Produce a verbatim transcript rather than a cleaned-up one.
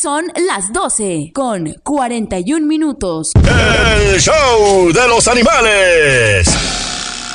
Son las doce con cuarenta y un minutos. El show de los animales.